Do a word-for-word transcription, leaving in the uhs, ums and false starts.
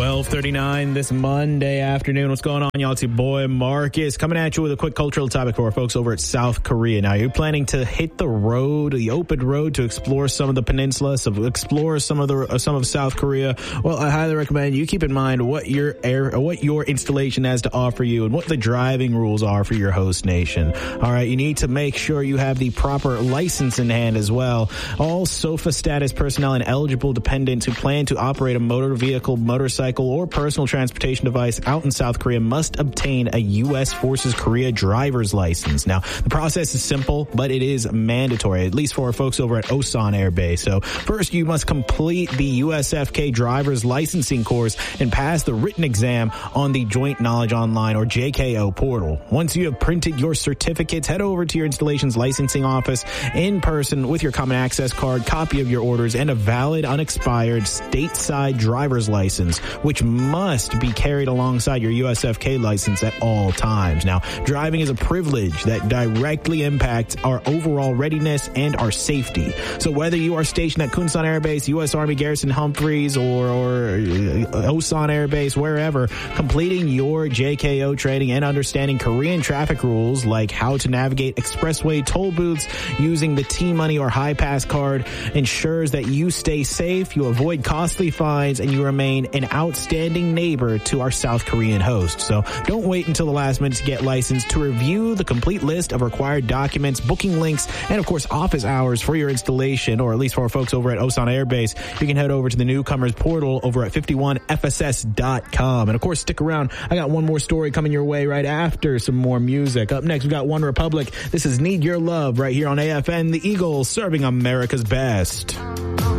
twelve thirty-nine this Monday afternoon. What's going on, y'all? It's your boy Marcus coming at you with a quick cultural topic for our folks over at South Korea. Now, you're planning to hit the road, the open road to explore some of the peninsula, so explore some of the uh, some of South Korea. Well, I highly recommend you keep in mind what your air, what your installation has to offer you and what the driving rules are for your host nation. All right, you need to make sure you have the proper license in hand as well. All SOFA status personnel and eligible dependents who plan to operate a motor vehicle, motorcycle, or personal transportation device out in South Korea must obtain a U S Forces Korea driver's license. Now, the process is simple, but it is mandatory, at least for our folks over at Osan Air Base. So first, you must complete the U S F K driver's licensing course and pass the written exam on the Joint Knowledge Online or J K O portal. Once you have printed your certificates, head over to your installation's licensing office in person with your common access card, copy of your orders, and a valid, unexpired stateside driver's license, which must be carried alongside your U S F K license at all times. Now, driving is a privilege that directly impacts our overall readiness and our safety. So whether you are stationed at Kunsan Air Base, U S Army Garrison Humphreys, or, or Osan Air Base, wherever, completing your J K O training and understanding Korean traffic rules like how to navigate expressway toll booths using the T-Money or High Pass card ensures that you stay safe, you avoid costly fines, and you remain an outstanding neighbor to our South Korean host. So don't wait until the last minute to get licensed. To review the complete list of required documents, booking links, and of course office hours for your installation, or at least for our folks over at Osan Air Base, you can head over to the newcomers portal over at fifty-one F S S dot com. And of course, stick around. I got one more story coming your way right after some more music. Up next, we got One Republic. This is Need Your Love right here on A F N, the Eagle, serving America's best.